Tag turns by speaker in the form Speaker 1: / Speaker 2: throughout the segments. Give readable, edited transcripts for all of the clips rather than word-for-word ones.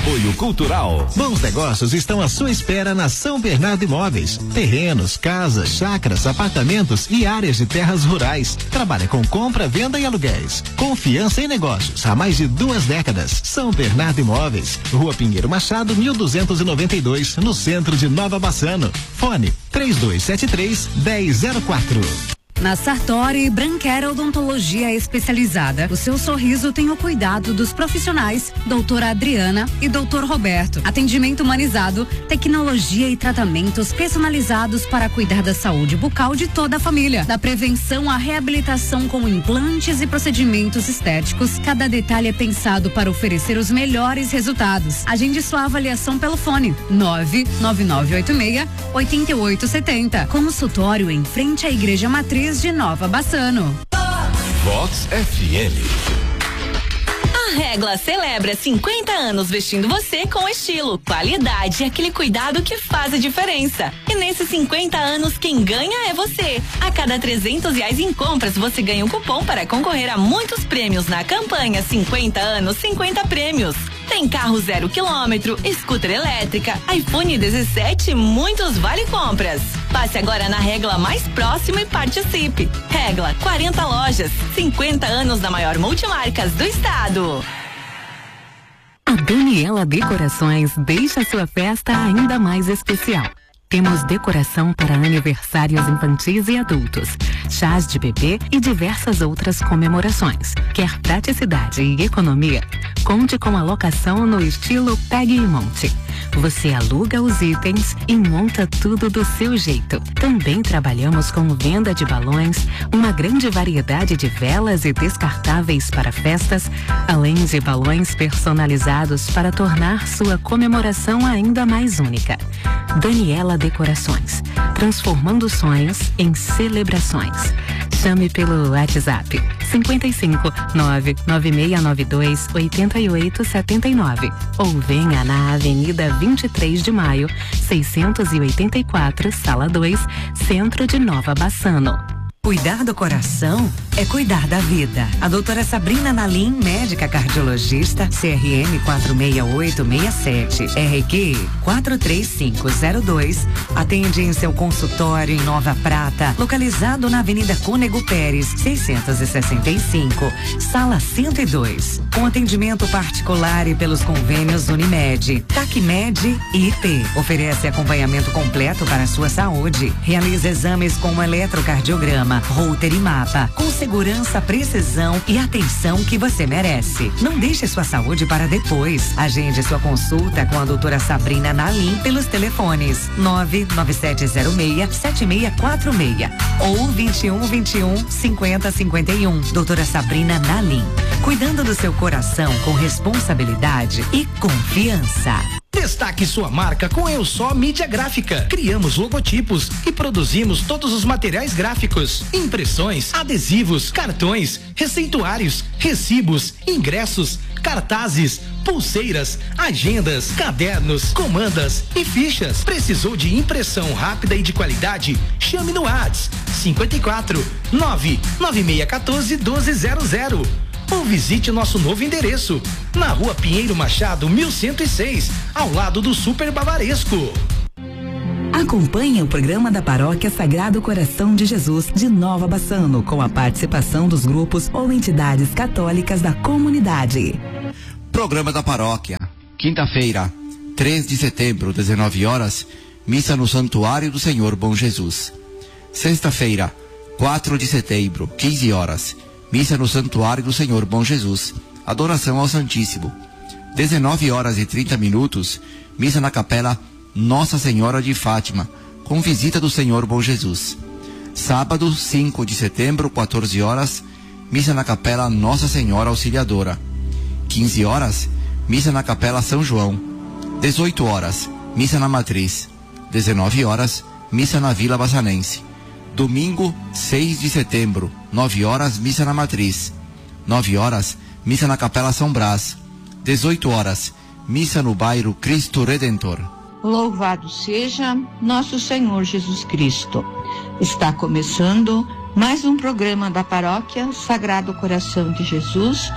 Speaker 1: Apoio Cultural. Bons negócios estão à sua espera na São Bernardo Imóveis. Terrenos, casas, chácaras, apartamentos e áreas de terras rurais. Trabalha com compra, venda e aluguéis. Confiança em negócios há mais de 2 décadas. São Bernardo Imóveis. Rua Pinheiro Machado, 1292, no centro de Nova Bassano. Fone 3273-1004.
Speaker 2: Na Sartori Branquera Odontologia Especializada, o seu sorriso tem o cuidado dos profissionais doutora Adriana e doutor Roberto. Atendimento humanizado, tecnologia e tratamentos personalizados para cuidar da saúde bucal de toda a família. Da prevenção à reabilitação com implantes e procedimentos estéticos, cada detalhe é pensado para oferecer os melhores resultados. Agende sua avaliação pelo fone 99986-8870. Consultório em frente à Igreja Matriz de Nova Bassano.
Speaker 1: Vox FM.
Speaker 3: A Regla celebra 50 anos vestindo você com estilo, qualidade e aquele cuidado que faz a diferença. E nesses 50 anos, quem ganha é você. A cada R$300 em compras, você ganha um cupom para concorrer a muitos prêmios na campanha 50 anos, 50 prêmios. Tem carro 0 km, scooter elétrica, iPhone 17 e muitos vale compras. Passe agora na Regla mais próximo e participe. Regla, 40 lojas, 50 anos da maior multimarcas do estado.
Speaker 2: A Daniela Decorações deixa sua festa ainda mais especial. Temos decoração para aniversários infantis e adultos, chás de bebê e diversas outras comemorações. Quer praticidade e economia? Conte com a locação no estilo Pegue e Monte. Você aluga os itens e monta tudo do seu jeito. Também trabalhamos com venda de balões, uma grande variedade de velas e descartáveis para festas, além de balões personalizados para tornar sua comemoração ainda mais única. Daniela Decorações, transformando sonhos em celebrações. Chame pelo WhatsApp 55-99692-8879 ou venha na Avenida 23 de Maio, 684, Sala 2, Centro de Nova Bassano.
Speaker 4: Cuidar do coração é cuidar da vida. A doutora Sabrina Nalim, médica cardiologista, CRM 46867, RQ 43502, atende em seu consultório em Nova Prata, localizado na Avenida Cônego Pérez, 665, Sala 102. Com atendimento particular e pelos convênios Unimed, TACMED e IP. Oferece acompanhamento completo para a sua saúde. Realiza exames com eletrocardiograma, Holter e mapa, com segurança, precisão e atenção que você merece. Não deixe sua saúde para depois. Agende sua consulta com a doutora Sabrina Nalim pelos telefones 99706-7646 ou 2121-5051. Doutora Sabrina Nalim, cuidando do seu coração com responsabilidade e confiança.
Speaker 5: Destaque sua marca com Eu Só Mídia Gráfica. Criamos logotipos e produzimos todos os materiais gráficos, impressões, adesivos, cartões, receituários, recibos, ingressos, cartazes, pulseiras, agendas, cadernos, comandas e fichas. Precisou de impressão rápida e de qualidade? Chame no WhatsApp 54 99614 1200. Ou visite nosso novo endereço, na Rua Pinheiro Machado, 1106, ao lado do Super Bavaresco.
Speaker 4: Acompanhe o programa da Paróquia Sagrado Coração de Jesus de Nova Bassano, com a participação dos grupos ou entidades católicas da comunidade.
Speaker 6: Programa da Paróquia, quinta-feira, 3 de setembro, 19 horas, missa no Santuário do Senhor Bom Jesus. Sexta-feira, 4 de setembro, 15 horas, missa no Santuário do Senhor Bom Jesus, adoração ao Santíssimo. 19 horas e 30 minutos, missa na Capela Nossa Senhora de Fátima, com visita do Senhor Bom Jesus. Sábado, 5 de setembro, 14 horas, missa na Capela Nossa Senhora Auxiliadora. 15 horas, missa na Capela São João. 18 horas, missa na Matriz. 19 horas, missa na Vila Bassanense. Domingo, 6 de setembro, 9 horas, missa na Matriz. 9 horas, missa na Capela São Brás. 18 horas, missa no bairro Cristo Redentor.
Speaker 7: Louvado seja nosso Senhor Jesus Cristo. Está começando mais um programa da Paróquia Sagrado Coração de Jesus,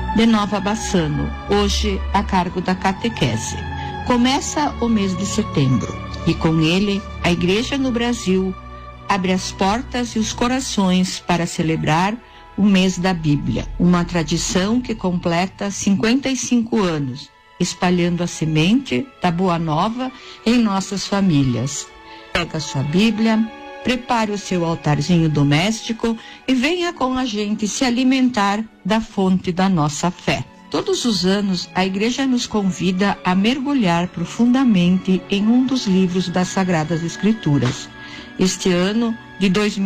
Speaker 7: de Nova Bassano, hoje a cargo da catequese. Começa o mês de setembro e com ele a Igreja no Brasil abre as portas e os corações para celebrar o mês da Bíblia, uma tradição que completa 55 anos, espalhando a semente da Boa Nova em nossas famílias. Pega a sua Bíblia, prepare o seu altarzinho doméstico e venha com a gente se alimentar da fonte da nossa fé. Todos os anos, a Igreja nos convida a mergulhar profundamente em um dos livros das Sagradas Escrituras. Este ano, de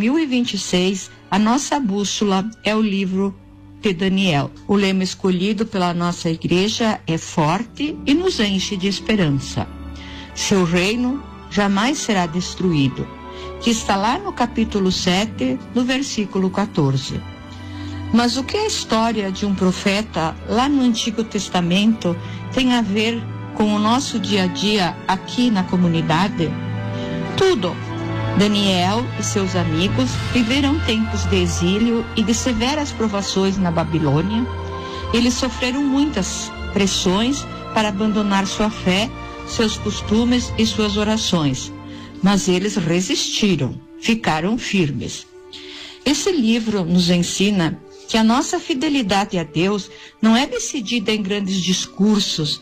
Speaker 7: 2026, a nossa bússola é o livro de Daniel. O lema escolhido pela nossa Igreja é forte e nos enche de esperança. Seu reino jamais será destruído, que está lá no capítulo 7, no versículo 14. Mas o que a história de um profeta lá no Antigo Testamento tem a ver com o nosso dia a dia aqui na comunidade? Tudo. Daniel e seus amigos viveram tempos de exílio e de severas provações na Babilônia. Eles sofreram muitas pressões para abandonar sua fé, seus costumes e suas orações. Mas eles resistiram, ficaram firmes. Esse livro nos ensina que a nossa fidelidade a Deus não é decidida em grandes discursos,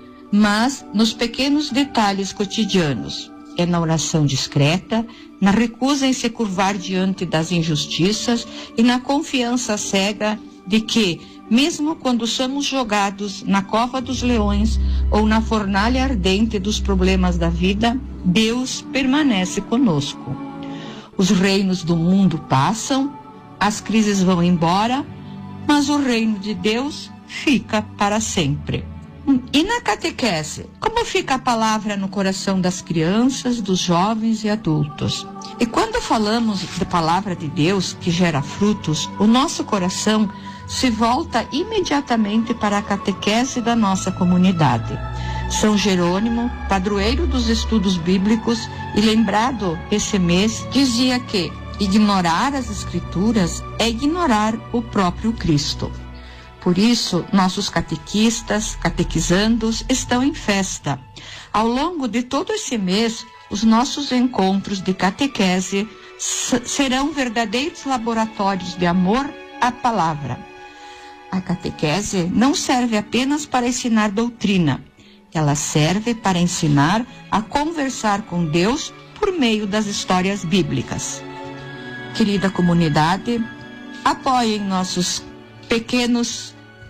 Speaker 7: mas nos pequenos detalhes cotidianos. É na oração discreta, na recusa em se curvar diante das injustiças e na confiança cega de que, mesmo quando somos jogados na cova dos leões ou na fornalha ardente dos problemas da vida, Deus permanece conosco. Os reinos do mundo passam, as crises vão embora, mas o reino de Deus fica para sempre. E na catequese, como fica a palavra no coração das crianças, dos jovens e adultos? E quando falamos da palavra de Deus que gera frutos, o nosso coração se volta imediatamente para a catequese da nossa comunidade. São Jerônimo, padroeiro dos estudos bíblicos e lembrado esse mês, dizia que ignorar as Escrituras é ignorar o próprio Cristo. Por isso, nossos catequistas, catequizandos, estão em festa. Ao longo de todo esse mês, os nossos encontros de catequese serão verdadeiros laboratórios de amor à palavra. A catequese não serve apenas para ensinar doutrina. Ela serve para ensinar a conversar com Deus por meio das histórias bíblicas. Querida comunidade, apoiem nossos pequenos,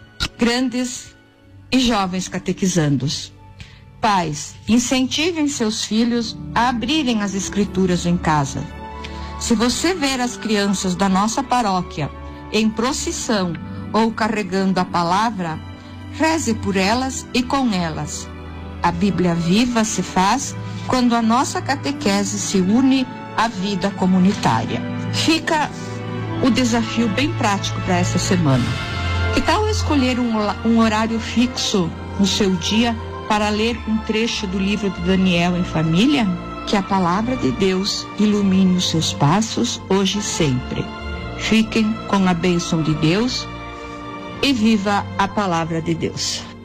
Speaker 7: grandes e jovens catequizandos. Pais, incentivem seus filhos a abrirem as Escrituras em casa. Se você ver as crianças da nossa paróquia em procissão ou carregando a palavra, reze por elas e com elas. A Bíblia viva se faz quando a nossa catequese se une à vida comunitária. Fica o desafio bem prático para essa semana. Que tal escolher um horário fixo no seu dia para ler um trecho do livro de Daniel em família? Que a palavra de Deus ilumine os seus passos hoje e sempre. Fiquem com a bênção de Deus e viva a palavra de Deus.